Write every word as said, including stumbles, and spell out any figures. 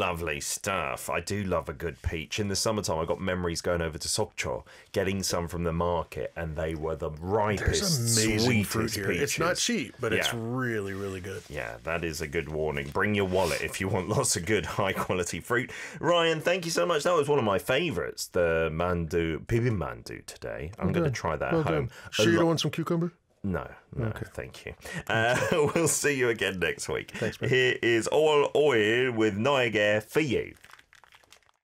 Lovely stuff. I do love a good peach. In the summertime, I got memories going over to Sokcho, getting some from the market, and they were the ripest, There's amazing fruit sweetest here. peaches. It's not cheap, but yeah. it's really, really good. Yeah, that is a good warning. Bring your wallet if you want lots of good, high-quality fruit. Ryan, thank you so much. That was one of my favourites, the mandu, bibim mandu today. I'm okay. going to try that well at home. Sure you don't want some cucumber? No, no, okay. Thank you. Uh, we'll see you again next week. Thanks, man. Here is All Oil with Niagara for you.